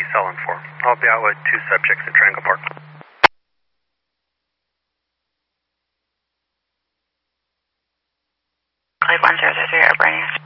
Sullen 4. I'll be out with 2 subjects in Triangle Park. Cleveland 003, Airburning.